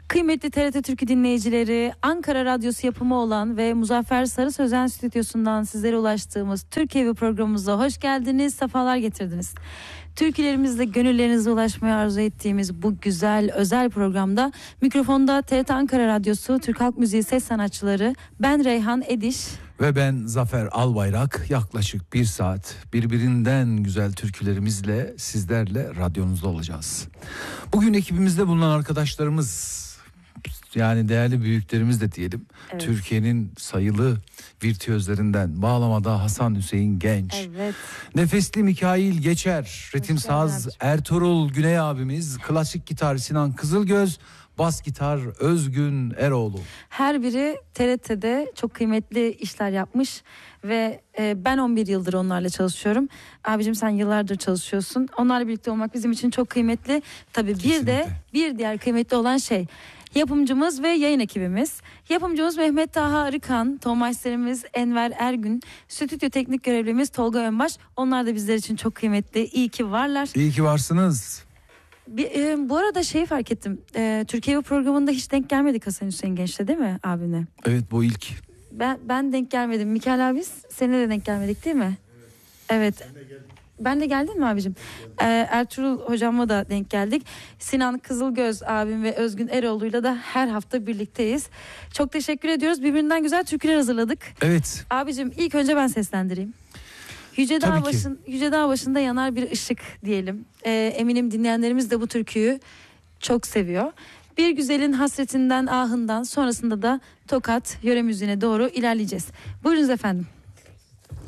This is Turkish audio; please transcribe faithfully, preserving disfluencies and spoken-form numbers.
Kıymetli T R T Türkü dinleyicileri, Ankara Radyosu yapımı olan ve Muzaffer Sarı Sözen stüdyosundan sizlere ulaştığımız Türkiye Evi programımıza hoş geldiniz, sefalar getirdiniz. Türkülerimizle gönüllerinize ulaşmaya arzu ettiğimiz bu güzel özel programda mikrofonda T R T Ankara Radyosu Türk Halk Müziği ses sanatçıları, ben Reyhan Ediş ve ben Zafer Albayrak, yaklaşık bir saat birbirinden güzel türkülerimizle sizlerle radyonuzda olacağız. Bugün ekibimizde bulunan arkadaşlarımız, yani değerli büyüklerimiz de diyelim, evet. Türkiye'nin sayılı virtüözlerinden bağlamada Hasan Hüseyin Genç, evet. Nefesli Mikail Geçer, ritimsaz Ertuğrul Güney abimiz, klasik gitar Sinan Kızılgöz, bas gitar Özgün Eroğlu. Her biri T R T'de çok kıymetli işler yapmış ve e, ben on bir yıldır onlarla çalışıyorum. Abicim sen yıllardır çalışıyorsun. Onlarla birlikte olmak bizim için çok kıymetli. Tabii bir de bir diğer kıymetli olan şey yapımcımız ve yayın ekibimiz. Yapımcımız Mehmet Taha Arıkan, tohmaçlarımız Enver Ergün, stüdyo teknik görevlimiz Tolga Önbaş. Onlar da bizler için çok kıymetli. İyi ki varlar. İyi ki varsınız. Bir, e, bu arada şeyi fark ettim. E, Türkiye programında hiç denk gelmedik Hasan Hüseyin Genç'le, değil mi abine? Evet, bu ilk. Ben ben denk gelmedim. Mikael abi seninle de denk gelmedik değil mi? Evet. evet. Ben de geldin mi abicim? Ee, Ertuğrul hocamla da denk geldik. Sinan Kızılgöz abim ve Özgün Eroğlu'yla da her hafta birlikteyiz. Çok teşekkür ediyoruz. Birbirinden güzel türküler hazırladık. Evet. Abicim ilk önce ben seslendireyim. Yüce Dağ, başın, Yüce Dağ başında yanar bir ışık diyelim. Ee, eminim dinleyenlerimiz de bu türküyü çok seviyor. Bir güzelin hasretinden, ahından, sonrasında da Tokat yöre müziğine doğru ilerleyeceğiz. Buyurunuz efendim.